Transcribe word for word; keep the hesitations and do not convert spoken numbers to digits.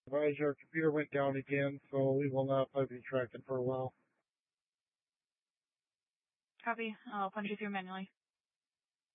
Advise our computer went down again, so we will not be tracking for a while. Copy. I'll punch you through manually.